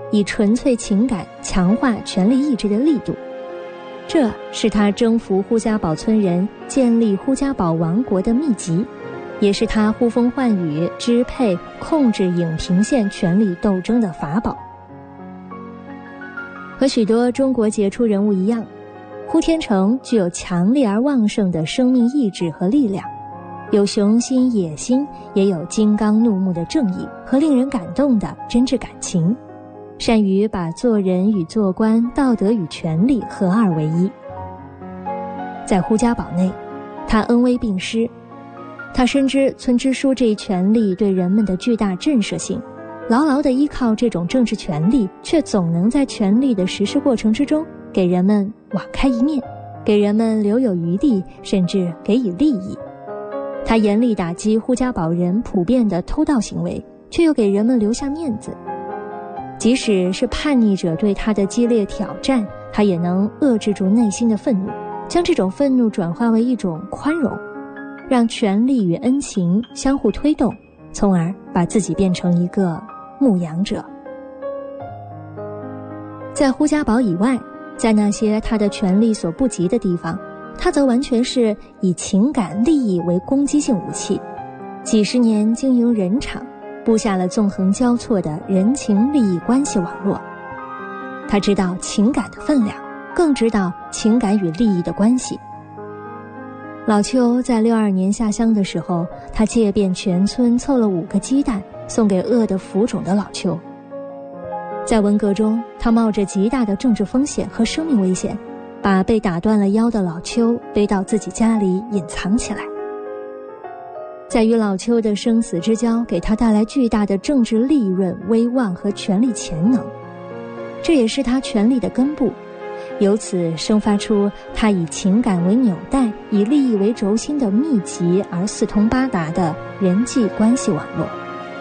以纯粹情感强化权力意志的力度。这是他征服呼家堡村人、建立呼家堡王国的秘籍，也是他呼风唤雨、支配、控制影平县权力斗争的法宝。和许多中国杰出人物一样，呼天成具有强烈而旺盛的生命意志和力量，有雄心野心，也有金刚怒目的正义和令人感动的真挚感情，善于把做人与做官、道德与权力合二为一。在呼家堡内，他恩威并施，他深知村支书这一权力对人们的巨大震慑性，牢牢地依靠这种政治权力，却总能在权力的实施过程之中给人们网开一面，给人们留有余地，甚至给予利益。他严厉打击呼家堡人普遍的偷盗行为，却又给人们留下面子。即使是叛逆者对他的激烈挑战，他也能遏制住内心的愤怒，将这种愤怒转化为一种宽容，让权力与恩情相互推动，从而把自己变成一个牧羊者。在呼家堡以外，在那些他的权力所不及的地方，他则完全是以情感利益为攻击性武器，几十年经营人场，布下了纵横交错的人情利益关系网络。他知道情感的分量，更知道情感与利益的关系。老邱在62年下乡的时候，他借遍全村凑了5个鸡蛋，送给饿得浮肿的老邱。在文革中，他冒着极大的政治风险和生命危险，把被打断了腰的老邱背到自己家里隐藏起来。在与老邱的生死之交，给他带来巨大的政治利润、威望和权力潜能，这也是他权力的根部。由此生发出他以情感为纽带，以利益为轴心的密集而四通八达的人际关系网络。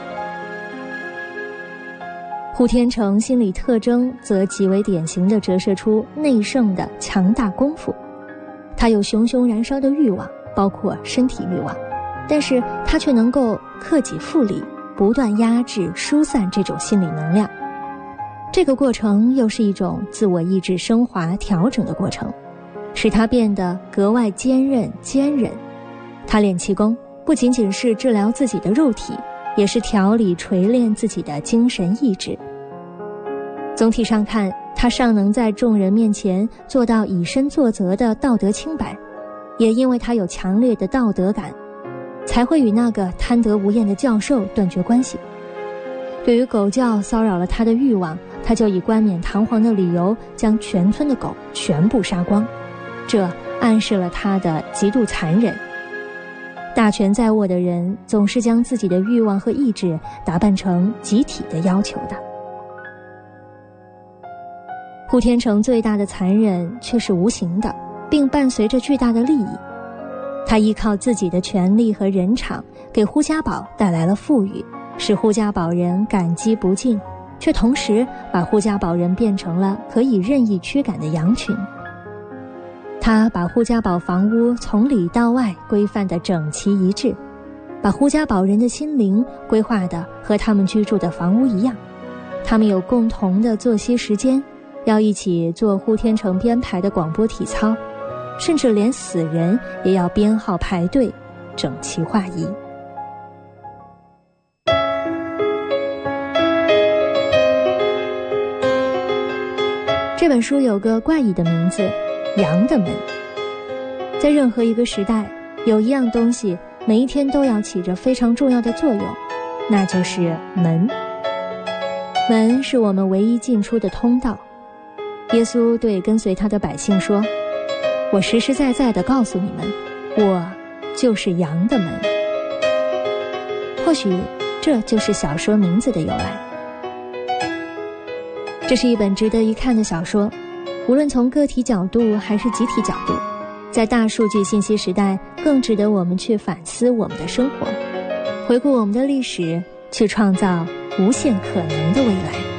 呼天成心理特征则极为典型地折射出内圣的强大功夫。他有熊熊燃烧的欲望，包括身体欲望，但是他却能够克己复礼，不断压制、疏散这种心理能量。这个过程又是一种自我意志升华调整的过程，使他变得格外坚韧坚韧。他练气功不仅仅是治疗自己的肉体，也是调理锤炼自己的精神意志。总体上看，他尚能在众人面前做到以身作则的道德清白，也因为他有强烈的道德感，才会与那个贪得无厌的教授断绝关系。对于狗叫骚扰了他的欲望，他就以冠冕堂皇的理由将全村的狗全部杀光，这暗示了他的极度残忍。大权在握的人总是将自己的欲望和意志打扮成集体的要求的。呼天成最大的残忍却是无形的，并伴随着巨大的利益。他依靠自己的权力和人场，给呼家堡带来了富裕，使呼家堡人感激不尽，却同时把呼家堡人变成了可以任意驱赶的羊群。他把呼家堡房屋从里到外规范得整齐一致，把呼家堡人的心灵规划得和他们居住的房屋一样。他们有共同的作息时间，要一起做呼天成编排的广播体操，甚至连死人也要编号排队，整齐划一。这本书有个怪异的名字，羊的门。在任何一个时代，有一样东西每一天都要起着非常重要的作用，那就是门。门是我们唯一进出的通道。耶稣对跟随他的百姓说，我实实在在地告诉你们，我就是羊的门。或许这就是小说名字的由来。这是一本值得一看的小说，无论从个体角度还是集体角度，在大数据信息时代，更值得我们去反思我们的生活，回顾我们的历史，去创造无限可能的未来。